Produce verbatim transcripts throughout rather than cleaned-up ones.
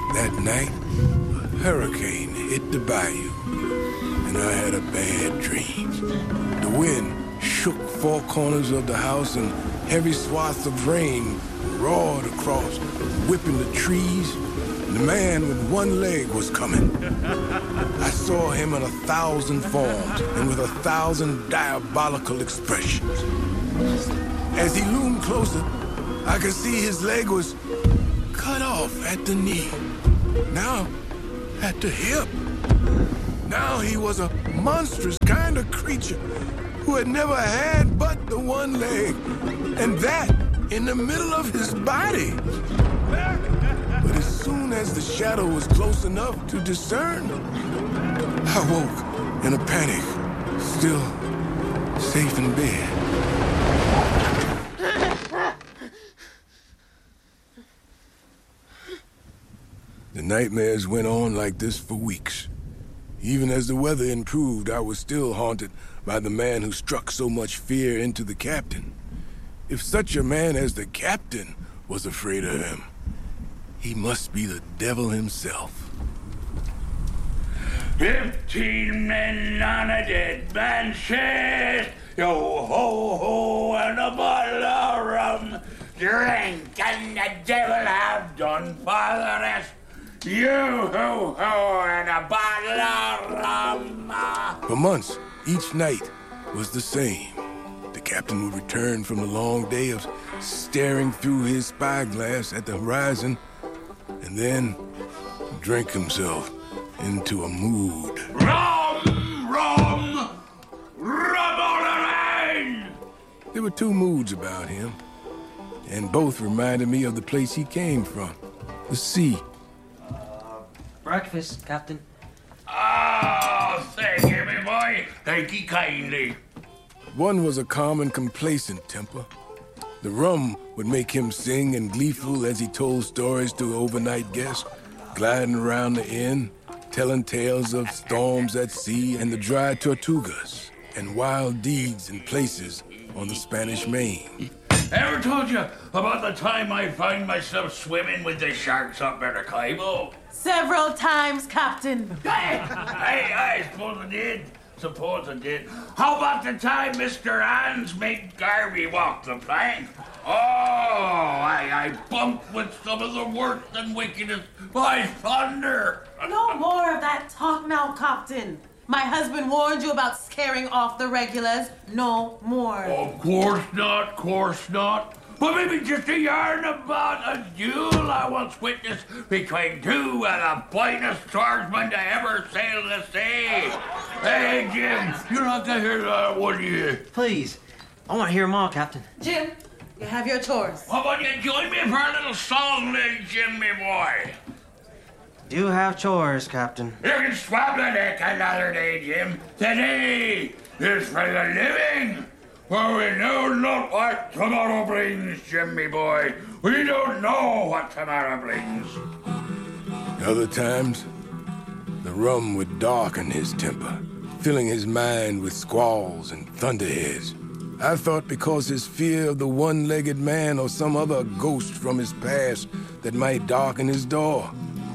That night, a hurricane hit the bayou, and I had a bad dream. The wind shook four corners of the house, and heavy swaths of rain roared across, whipping the trees. The man with one leg was coming. I saw him in a thousand forms and with a thousand diabolical expressions. As he loomed closer, I could see his leg was cut off at the knee. Now, at the hip. Now he was a monstrous kind of creature who had never had but the one leg, and that in the middle of his body. But as soon as the shadow was close enough to discern, I woke in a panic, still safe in bed. The nightmares went on like this for weeks. Even as the weather improved, I was still haunted by the man who struck so much fear into the captain. If such a man as the captain was afraid of him, he must be the devil himself. Fifteen men on a dead man's chest, yo ho ho, and a bottle of rum. Drink and the devil have done for the rest. You ho ho, and a bottle of rum. For months, each night was the same. The captain would return from the long day of staring through his spyglass at the horizon, and then drink himself into a mood. Rum! Rum! Rum on the rain! There were two moods about him, and both reminded me of the place he came from, the sea. Breakfast, Captain. Oh, thank you, my boy. Thank you kindly. One was a calm and complacent temper. The rum would make him sing and gleeful as he told stories to overnight guests, gliding around the inn, telling tales of storms at sea and the dry tortugas and wild deeds and places on the Spanish Main. Ever told you about the time I find myself swimming with the sharks up Maracaibo? Several times, Captain. Hey, hey, I suppose I did. Suppose I did. How about the time Mister Hans made Garvey walk the plank? Oh, I, I bumped with some of the worst and wickedest by thunder. No more of that talk now, Captain. My husband warned you about scaring off the regulars. No more. Of course not, course not. But maybe just a yarn about a duel I once witnessed between two of the finest swordsmen to ever sail the sea. Hey, Jim, you're not gonna hear that, would you? Please. I want to hear them all, Captain. Jim, you have your chores. How about you join me for a little song then, Jim, me boy? Do have chores, Captain. You can swab the deck another day, Jim. Today is for the living. For we know not what tomorrow brings, Jimmy boy. We don't know what tomorrow brings. Other times, the rum would darken his temper, filling his mind with squalls and thunderheads. I thought because his fear of the one-legged man or some other ghost from his past that might darken his door.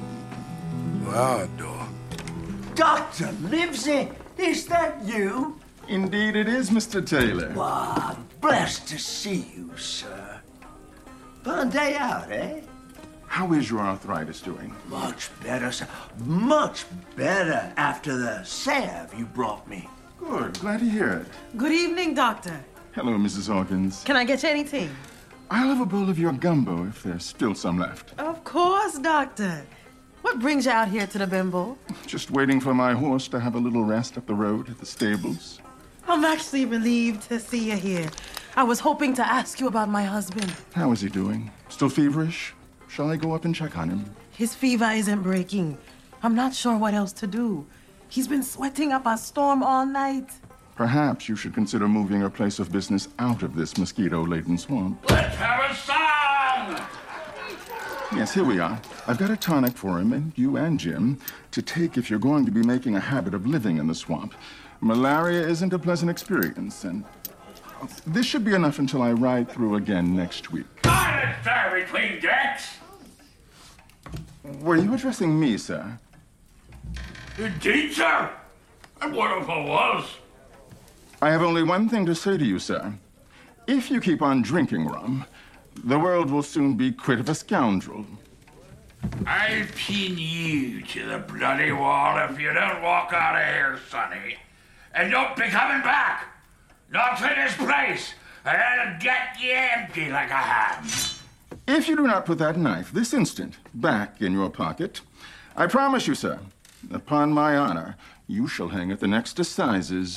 Or our door. Doctor Livesey, is that you? Indeed it is, Mister Taylor. Wow, blessed to see you, sir. Fun day out, eh? How is your arthritis doing? Much better, sir. Much better after the salve you brought me. Good, glad to hear it. Good evening, Doctor. Hello, Missus Hawkins. Can I get you anything? I'll have a bowl of your gumbo if there's still some left. Of course, Doctor. What brings you out here to the bimbo? Just waiting for my horse to have a little rest up the road at the stables. I'm actually relieved to see you here. I was hoping to ask you about my husband. How is he doing? Still feverish? Shall I go up and check on him? His fever isn't breaking. I'm not sure what else to do. He's been sweating up a storm all night. Perhaps you should consider moving your place of business out of this mosquito-laden swamp. Let's have a song! Yes, here we are. I've got a tonic for him, and you and Jim, to take if you're going to be making a habit of living in the swamp. Malaria isn't a pleasant experience, and this should be enough until I ride through again next week. Let's start between decks. Were you addressing me, sir? Indeed, sir. And what if I was? I have only one thing to say to you, sir. If you keep on drinking rum, the world will soon be quit of a scoundrel. I'll pin you to the bloody wall if you don't walk out of here, Sonny. And don't be coming back. Not to this place. And I'll get you empty like a ham. If you do not put that knife this instant back in your pocket, I promise you, sir, upon my honor, you shall hang at the next assizes.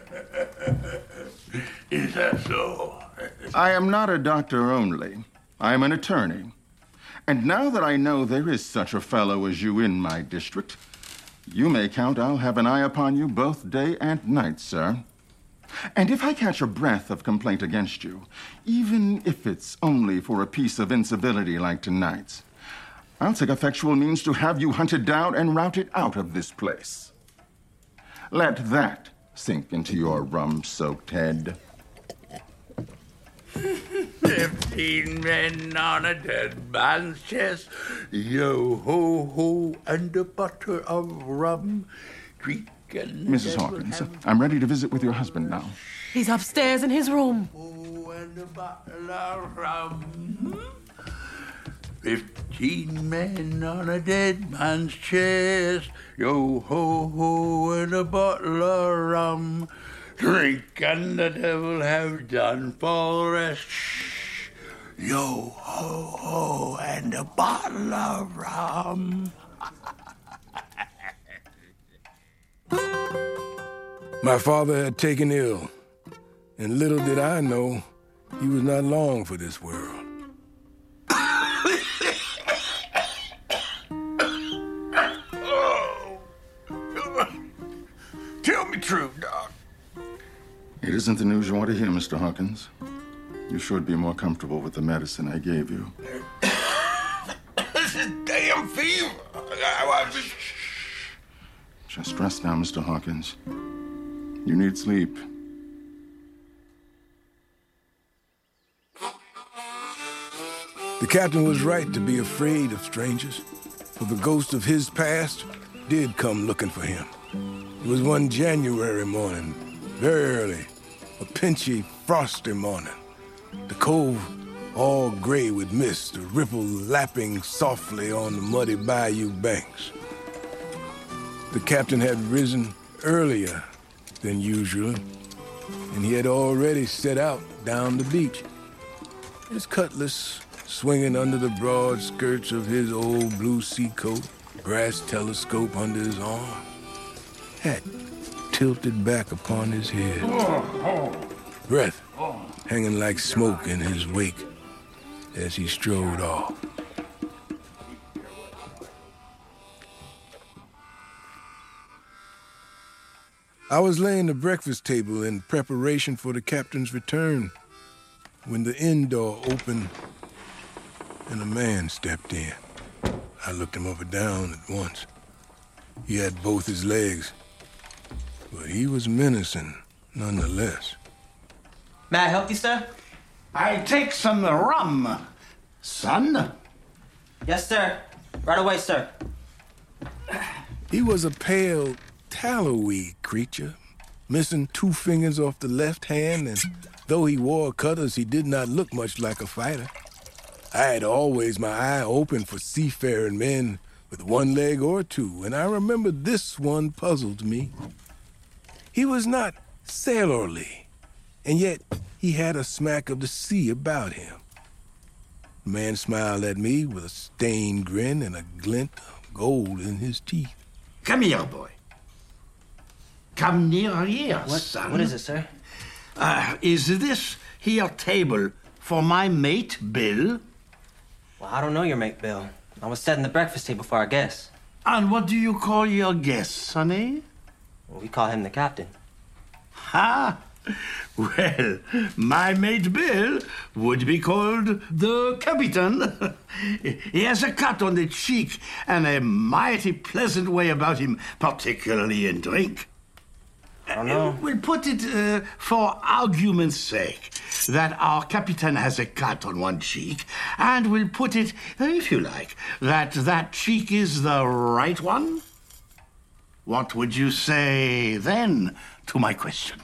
Is that so? I am not a doctor only. I am an attorney. And now that I know there is such a fellow as you in my district, you may count I'll have an eye upon you both day and night, sir. And if I catch a breath of complaint against you, even if it's only for a piece of incivility like tonight's, I'll take effectual means to have you hunted down and routed out of this place. Let that sink into your rum-soaked head. Fifteen men on a dead man's chest. Yo-ho-ho, and a butter of rum. Drink and Missus Hawkins, I'm ready to visit with your husband now. He's upstairs in his room. Oh, and a bottle of rum. Fifteen men on a dead man's chest. Yo-ho-ho, and a bottle of rum. Drink and the devil have done for the rest. Shh. Yo-ho-ho, and a bottle of rum. My father had taken ill, and little did I know he was not long for this world. Oh. Tell me true, Doc. It isn't the news you want to hear, Mister Hawkins. You should be more comfortable with the medicine I gave you. This is damn fever. I, I, Just rest now, Mister Hawkins. You need sleep. The captain was right to be afraid of strangers, for the ghost of his past did come looking for him. It was one January morning, very early, a pinchy, frosty morning. The cove all gray with mist, a ripple lapping softly on the muddy bayou banks. The captain had risen earlier than usual, and he had already set out down the beach. His cutlass swinging under the broad skirts of his old blue sea coat, brass telescope under his arm, hat tilted back upon his head, breath hanging like smoke in his wake as he strode off. I was laying the breakfast table in preparation for the captain's return when the inn door opened and a man stepped in. I looked him up and down at once. He had both his legs, but he was menacing nonetheless. May I help you, sir? I take some rum, son. Yes, sir. Right away, sir. He was a pale, tallowy creature, missing two fingers off the left hand, and though he wore cutters, he did not look much like a fighter. I had always my eye open for seafaring men with one leg or two, and I remember this one puzzled me. He was not sailorly, and yet he had a smack of the sea about him. The man smiled at me with a stained grin and a glint of gold in his teeth. Come here, boy. Come near here, What, son. what is it, sir? Uh, is this here table for my mate, Bill? Well, I don't know your mate, Bill. I was setting the breakfast table for our guests. And what do you call your guest, sonny? Well, we call him the captain. Ha! Well, my mate Bill would be called the Captain. He has a cut on the cheek and a mighty pleasant way about him, particularly in drink. don't know. We'll put it, uh, for argument's sake, that our Capitan has a cut on one cheek, and we'll put it, uh, if you like, that that cheek is the right one. What would you say then to my question?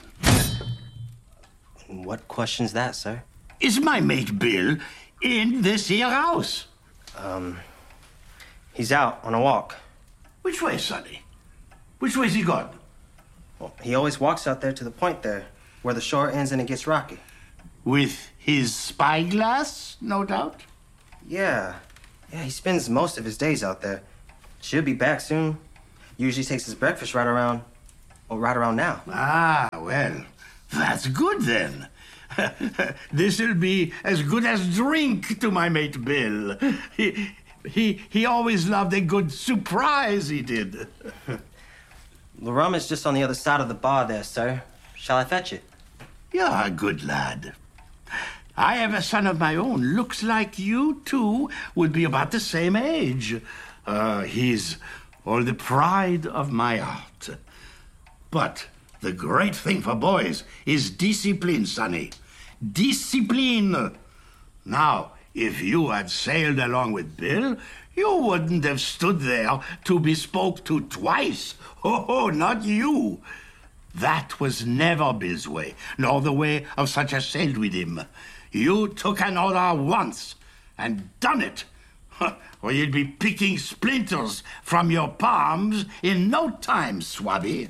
What question's that, sir? Is my mate Bill in this here house? Um, he's out on a walk. Which way, Sonny? Which way's he gone? Well, he always walks out there to the point there, where the shore ends and it gets rocky. With his spyglass, no doubt? Yeah. Yeah, he spends most of his days out there. Should be back soon. Usually takes his breakfast right around, well, right around now. Ah, well, that's good then. This'll be as good as drink to my mate Bill. He, he, he always loved a good surprise, he did. The rum is just on the other side of the bar there, sir. Shall I fetch it? You're a good lad. I have a son of my own. Looks like you two would be about the same age. Uh, he's all the pride of my heart. But the great thing for boys is discipline, Sonny. Discipline. Now, if you had sailed along with Bill, you wouldn't have stood there to be spoke to twice. Oh, oh, not you. That was never Bill's way, nor the way of such as sailed with him. You took an order once and done it, or you'd be picking splinters from your palms in no time, Swabby.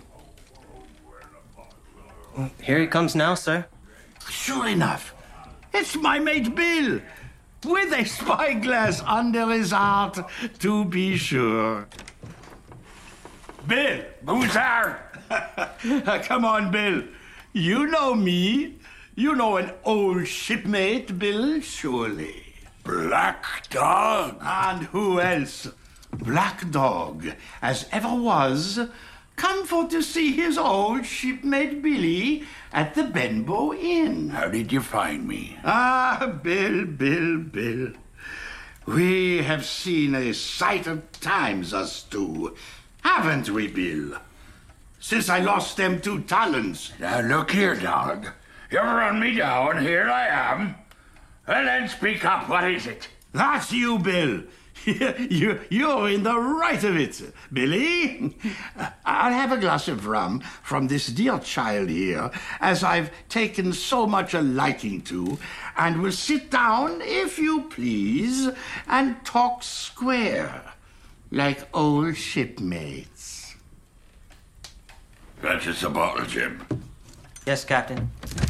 Here he comes now, sir. Sure enough, it's my mate Bill, with a spyglass under his heart, to be sure. Bill! Who's there? Come on, Bill. You know me. You know an old shipmate, Bill, surely. Black Dog? And who else? Black Dog, as ever was, come for to see his old shipmate Billy at the Benbow Inn. How did you find me? Ah, Bill, Bill, Bill. We have seen a sight of times, us two. Haven't we, Bill? Since I lost them two talons. Now, look here, dog. You run me down, here I am. Well, then speak up. What is it? That's you, Bill. you, you're in the right of it, Billy. I'll have a glass of rum from this dear child here, as I've taken so much a liking to, and we'll sit down, if you please, and talk square, like old shipmates. Fetch us a bottle, Jim. Yes, Captain.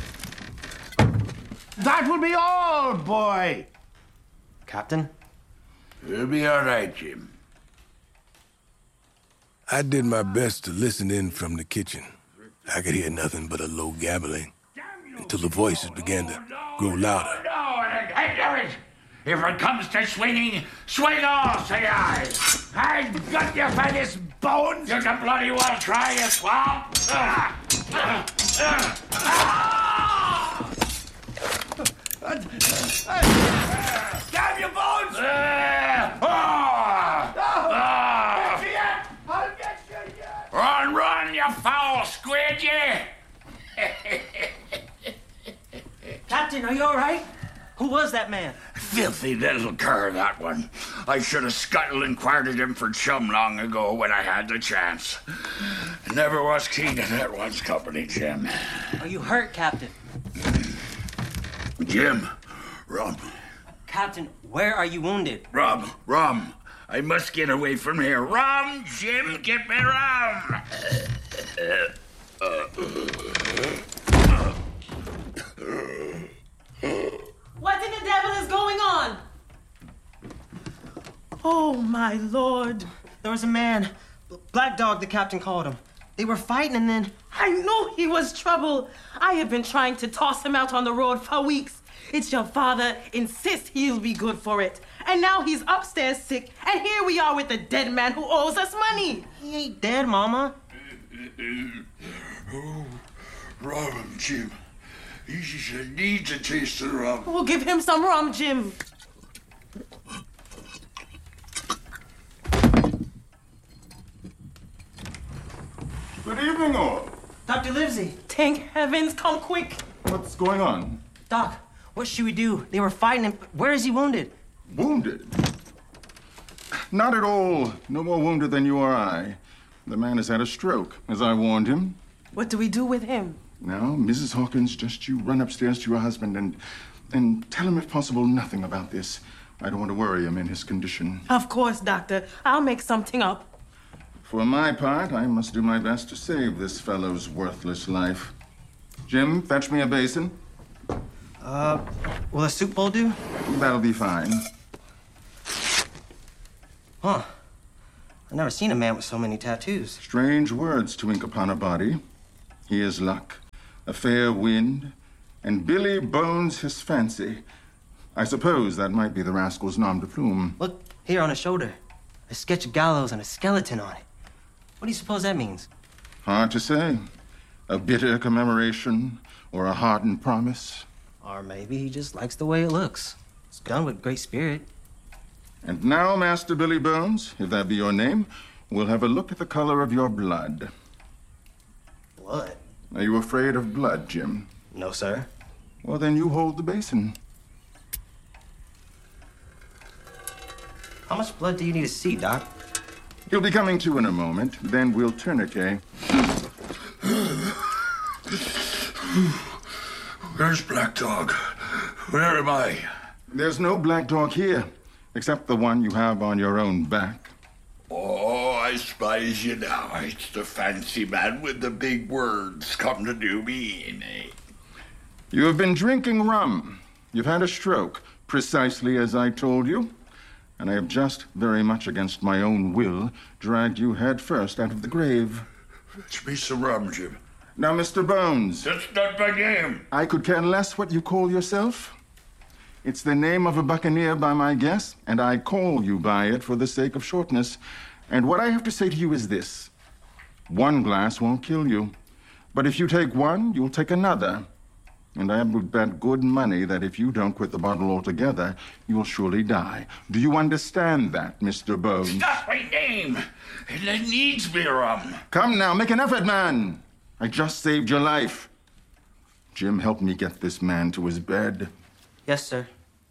That will be all, boy. Captain? You'll be all right, Jim. I did my best to listen in from the kitchen. I could hear nothing but a low gabbling until the voices began to grow louder. No, and I do it. If it comes to swinging, swing off, say I. I got you for this bones. You can bloody well try, you swamp. Ah! Ah! Ah! Ah! Damn you, bones! Ah! Ah! Ah! I'll get you yet! Run, run, you foul squid, you! Captain, are you all right? Who was that man? Filthy little cur, that one. I should have scuttled and quartered him for chum long ago when I had the chance. Never was keen to that one's company, Jim. Are you hurt, Captain? Jim, rum. Captain, where are you wounded? Rum, rum. I must get away from here. Rum, Jim, get me rum. What in the devil is going on? Oh, my lord. There was a man. Black Dog, the captain called him. They were fighting and then... I knew he was trouble. I have been trying to toss him out on the road for weeks. It's your father insists he'll be good for it. And now he's upstairs sick, and here we are with the dead man who owes us money. He ain't dead, Mama. Oh, rum, Jim. He needs a taste of rum. We'll give him some rum, Jim. Good evening, all. Doctor Livesey! Thank heavens, come quick! What's going on? Doc, what should we do? They were fighting him. Where is he wounded? Wounded? Not at all. No more wounded than you or I. The man has had a stroke, as I warned him. What do we do with him? Now, Missus Hawkins, just you run upstairs to your husband and, and tell him, if possible, nothing about this. I don't want to worry him in his condition. Of course, Doctor. I'll make something up. For my part, I must do my best to save this fellow's worthless life. Jim, fetch me a basin. Uh, will a soup bowl do? That'll be fine. Huh. I've never seen a man with so many tattoos. Strange words to ink upon a body. He is luck, a fair wind, and Billy Bones his fancy. I suppose that might be the rascal's nom de plume. Look, here on his shoulder. A sketch of gallows and a skeleton on it. What do you suppose that means? Hard to say. A bitter commemoration or a hardened promise. Or maybe he just likes the way it looks. It's done with great spirit. And now, Master Billy Bones, if that be your name, we'll have a look at the color of your blood. Blood? Are you afraid of blood, Jim? No, sir. Well, then you hold the basin. How much blood do you need to see, Doc? He'll be coming to in a moment. Then we'll tourniquet. Where's Black Dog? Where am I? There's no black dog here, except the one you have on your own back. Oh, I spies you now. It's the fancy man with the big words come to do me in, eh? You have been drinking rum. You've had a stroke, precisely as I told you. And I have just, very much against my own will, dragged you head first out of the grave. Fetch me some rum, Jim. Now, Mister Bones. That's not my name. I could care less what you call yourself. It's the name of a buccaneer by my guess, and I call you by it for the sake of shortness. And what I have to say to you is this. One glass won't kill you. But if you take one, you'll take another. And I would bet good money that if you don't quit the bottle altogether, you'll surely die. Do you understand that, Mister Bones? That's my name. It needs me rum. Come now, make an effort, man. I just saved your life. Jim, help me get this man to his bed. Yes, sir.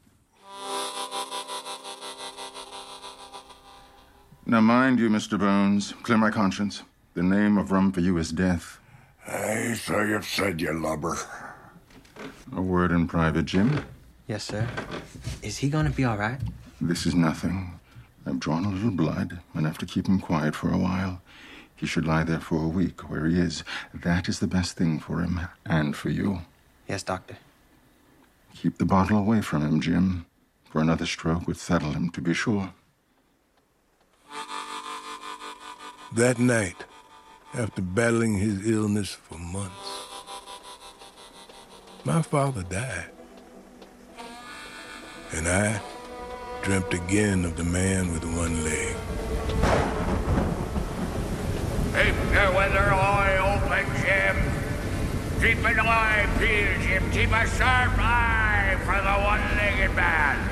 Now, mind you, Mister Bones, clear my conscience. The name of rum for you is death. Aye, so you've said, you lubber. A word in private, Jim. Yes, sir. Is he gonna be all right? This is nothing. I've drawn a little blood, enough to keep him quiet for a while. He should lie there for a week, where he is. That is the best thing for him, and for you. Yes, Doctor. Keep the bottle away from him, Jim. For another stroke would settle him, to be sure. That night, after battling his illness for months, my father died. And I dreamt again of the man with one leg. Keep your weather eye open, Jim. Keep an eye peeled, Jim. Keep a sharp eye for the one-legged man.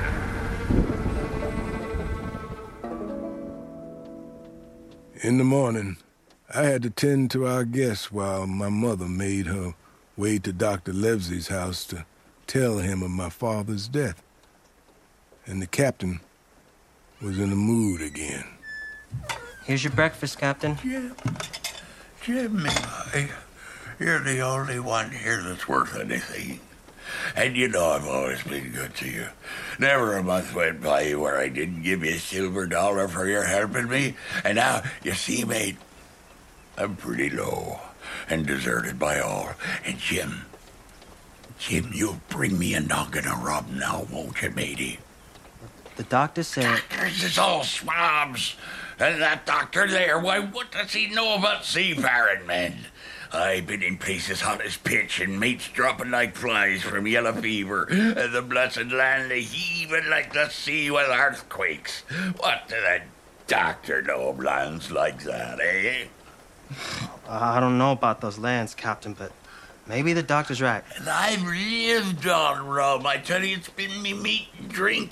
In the morning, I had to tend to our guests while my mother made her way to Doctor Livesey's house to tell him of my father's death. And the captain was in the mood again. Here's your breakfast, Captain. Jim, Jim, I, you're the only one here that's worth anything. And you know I've always been good to you. Never a month went by where I didn't give you a silver dollar for your helping me. And now, you see, mate, I'm pretty low and deserted by all. And Jim, Jim, you'll bring me a noggin of rum now, won't you, matey? The doctor said... Doctors is all swabs. And that doctor there, why, what does he know about seafaring men? I've been in places hot as pitch and mates dropping like flies from yellow fever and the blessed land heaving like the sea with earthquakes. What does a doctor know of lands like that, eh? I don't know about those lands, Captain, but maybe the doctor's right. And I've lived on rum. I tell you, it's been me meat and drink.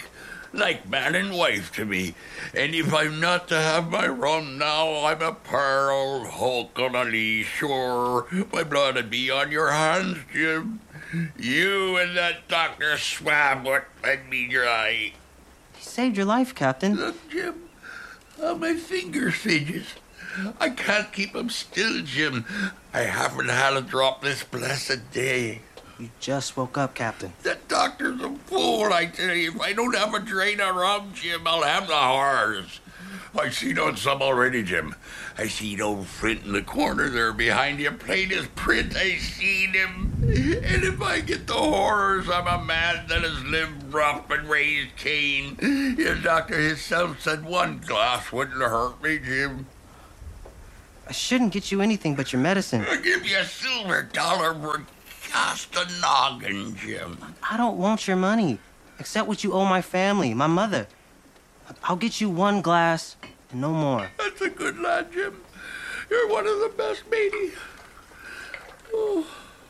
like man and wife to me. And if I'm not to have my rum now, I'm a poor old hulk on a lee shore. My blood would be on your hands, Jim. You and that Doctor Swab would let me dry. He saved your life, Captain. Look, Jim, how my finger fidgets. I can't keep 'em still, Jim. I haven't had a drop this blessed day. You just woke up, Captain. The doctor's a fool, I tell you. If I don't have a drain of rum, Jim, I'll have the horrors. I seen on some already, Jim. I seen old Flint in the corner there behind you, plain as print. I seen him. And if I get the horrors, I'm a man that has lived rough and raised Cain. Your doctor himself said one glass wouldn't hurt me, Jim. I shouldn't get you anything but your medicine. I'll give you a silver dollar for just a noggin, Jim. I don't want your money, except what you owe my family, my mother. I'll get you one glass and no more. That's a good lad, Jim. You're one of the best, matey. Oh.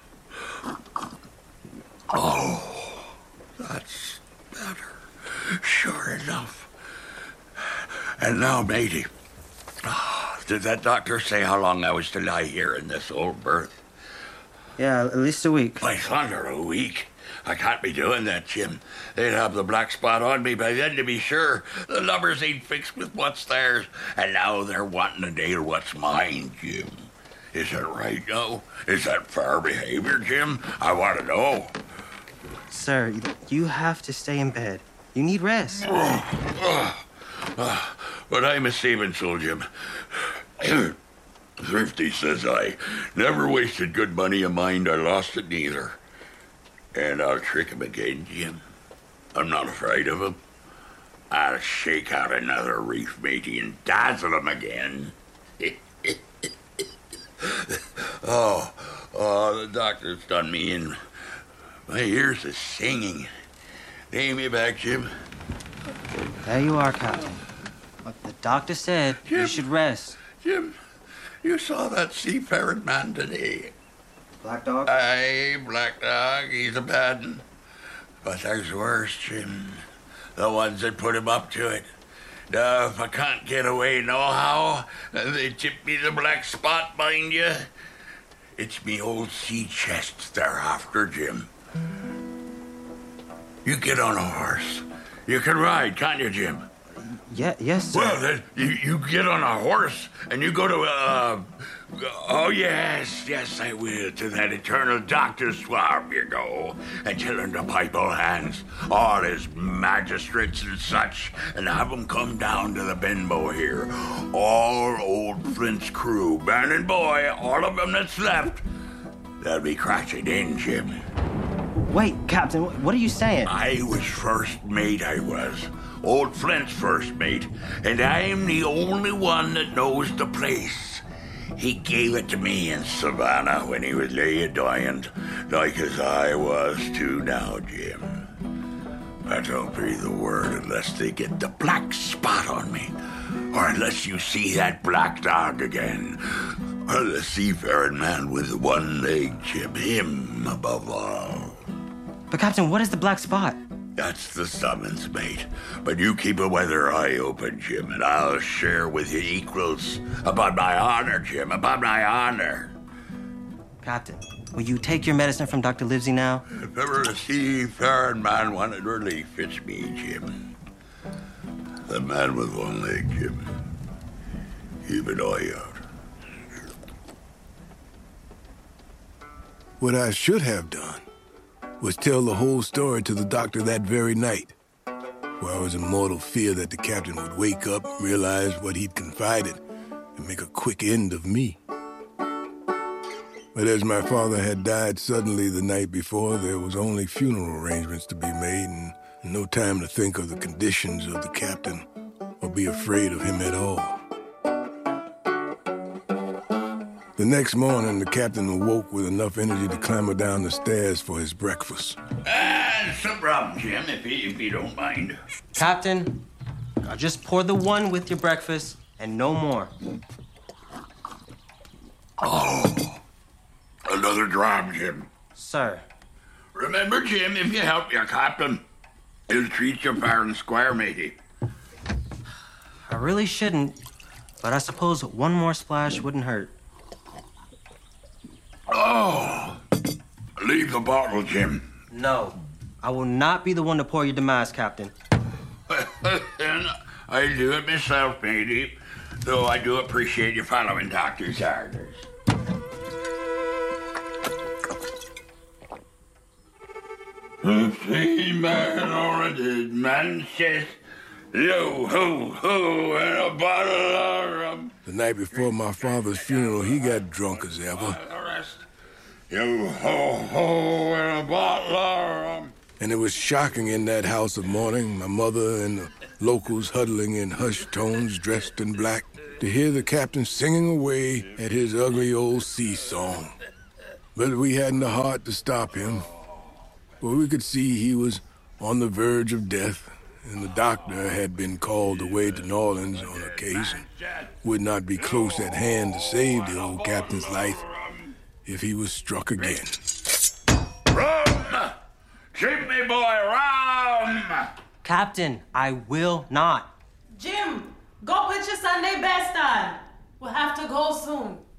Oh, that's better. Sure enough. And now, matey, did that doctor say how long I was to lie here in this old berth? Yeah, at least a week. By thunder, a week? I can't be doing that, Jim. They'd have the black spot on me by then, to be sure. The lubbers ain't fixed with what's theirs, and now they're wanting to nail what's mine, Jim. Is that right, no? Is that fair behavior, Jim? I want to know. Sir, you have to stay in bed. You need rest. Uh, uh, uh, but I'm a seaman soul, Jim. Thrifty, says I. Never wasted good money of mine, I lost it neither. And I'll trick him again, Jim. I'm not afraid of him. I'll shake out another reef, matey, and dazzle him again. oh, oh, the doctor's done me in. My ears are singing. Lay me back, Jim. There you are, Captain. But the doctor said Jim, you should rest. Jim, you saw that seafaring man today. Black Dog? Aye, Black Dog, he's a bad one. But there's worse, Jim. The ones that put him up to it. Now, if I can't get away nohow, they tip me the black spot, mind you. It's me old sea chest they're after, Jim. You get on a horse. You can ride, can't you, Jim? Yeah, yes, sir. Well, then, you, you get on a horse and you go to, uh... Oh, yes, yes, I will. To that eternal Doctor Swab you go. And tell him to pipe all hands, all his magistrates and such, and have 'em come down to the Benbow here. All old Flint's crew, man and boy, all of them that's left. They'll be crashing in, Jim. Wait, Captain, what are you saying? I was first mate, I was. Old Flint's first mate, and I'm the only one that knows the place. He gave it to me in Savannah when he was laying dying, like as I was too now, Jim. But don't breathe a word unless they get the black spot on me, or unless you see that Black Dog again, or the seafaring man with one leg, Jim, him above all. But, Captain, what is the black spot? That's the summons, mate. But you keep a weather eye open, Jim, and I'll share with you equals. Upon my honor, Jim, upon my honor. Captain, will you take your medicine from Doctor Livesey now? If ever a seafaring man wanted relief, it's me, Jim. The man with one leg, Jim. Keep an eye out. What I should have done was tell the whole story to the doctor that very night, where I was in mortal fear that the captain would wake up, realize what he'd confided, and make a quick end of me. But as my father had died suddenly the night before, there was only funeral arrangements to be made and no time to think of the conditions of the captain or be afraid of him at all. The next morning, the captain awoke with enough energy to clamber down the stairs for his breakfast. And some rum, Jim, if you, if you don't mind. Captain, I'll just pour the one with your breakfast and no more. Oh, another dram, Jim. Sir. Remember, Jim, if you help your captain. You'll treat your fair and square, matey. I really shouldn't, but I suppose one more splash wouldn't hurt. Oh, leave the bottle, Jim. No, I will not be the one to pour your demise, Captain. I'll do it myself, matey, though I do appreciate you following Doctor's orders. Fifteen man or a dead man says, yo ho ho, and a bottle of rum. The night before my father's funeral, he got drunk as ever. The rest, yo ho ho, and a bottle of rum. And it was shocking in that house of mourning, my mother and the locals huddling in hushed tones, dressed in black, to hear the captain singing away at his ugly old sea song. But we hadn't the heart to stop him, for we could see he was on the verge of death, and the doctor had been called away to New Orleans on occasion. Would not be close at hand to save the old captain's life if he was struck again. Rum! Keep me, boy, rum! Captain, I will not. Jim, go put your Sunday best on. We'll have to go soon.